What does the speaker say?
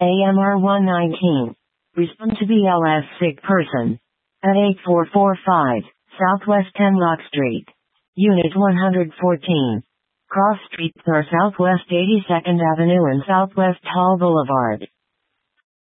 AMR 119. Respond to BLS sick person. At 8445, Southwest 10 Lock Street. Unit 114. Cross Street or Southwest 82nd Avenue and Southwest Hall Boulevard.